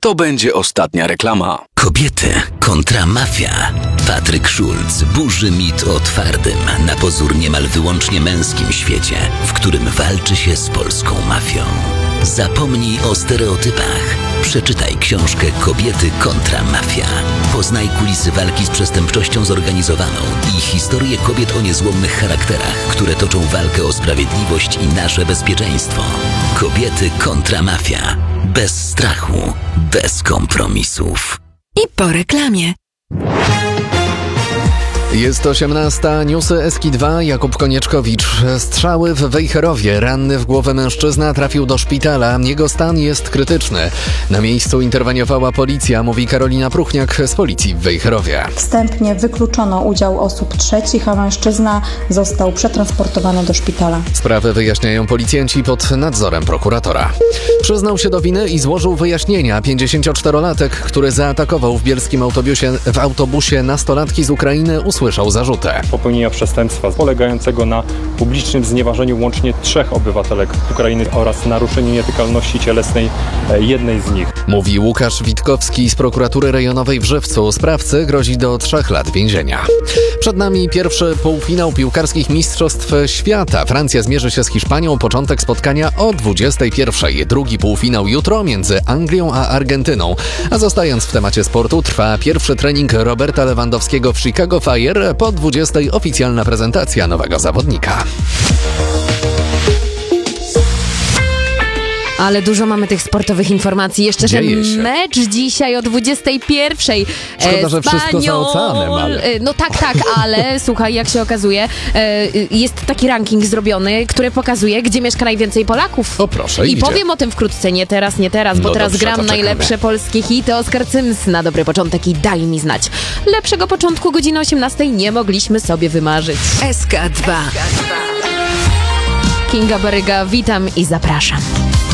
to będzie ostatnia reklama. Kobiety kontra mafia. Patryk Schulz burzy mit o twardym, na pozór niemal wyłącznie męskim świecie, w którym walczy się z polską mafią. Zapomnij o stereotypach. Przeczytaj książkę Kobiety kontra mafia. Poznaj kulisy walki z przestępczością zorganizowaną i historię kobiet o niezłomnych charakterach, które toczą walkę o sprawiedliwość i nasze bezpieczeństwo. Kobiety kontra mafia. Bez strachu, bez kompromisów. I po reklamie. Jest 18. Newsy Eski2. Jakub Konieczkowicz. Strzały w Wejherowie. Ranny w głowę mężczyzna trafił do szpitala. Jego stan jest krytyczny. Na miejscu interweniowała policja, mówi Karolina Pruchniak z policji w Wejherowie. Wstępnie wykluczono udział osób trzecich, a mężczyzna został przetransportowany do szpitala. Sprawę wyjaśniają policjanci pod nadzorem prokuratora. Przyznał się do winy i złożył wyjaśnienia. 54-latek, który zaatakował w bielskim autobusie nastolatki z Ukrainy, usłyszał zarzuty popełnienia przestępstwa polegającego na publicznym znieważeniu łącznie 3 obywatelek Ukrainy oraz naruszeniu nietykalności cielesnej jednej z nich. Mówi Łukasz Witkowski z prokuratury rejonowej w Żywcu. Sprawcy grozi do 3 lat więzienia. Przed nami pierwszy półfinał piłkarskich mistrzostw świata. Francja zmierzy się z Hiszpanią. Początek spotkania o 21:00. Drugi półfinał jutro między Anglią a Argentyną. A zostając w temacie sportu, trwa pierwszy trening Roberta Lewandowskiego w Chicago Fire. Po 20:00 oficjalna prezentacja nowego zawodnika. Ale dużo mamy tych sportowych informacji. Jeszcze ten mecz dzisiaj o 21:00. Szkoda, że wszystko za oceanem, ale... No tak, ale słuchaj, jak się okazuje, jest taki ranking zrobiony, który pokazuje, gdzie mieszka najwięcej Polaków. O proszę, I powiem o tym wkrótce, nie teraz, bo no teraz dobrze, gram najlepsze polskie hity. Oskar Cyms na dobry początek i daj mi znać. Lepszego początku godziny 18:00 nie mogliśmy sobie wymarzyć. SK2. Kinga Baryga, witam i zapraszam.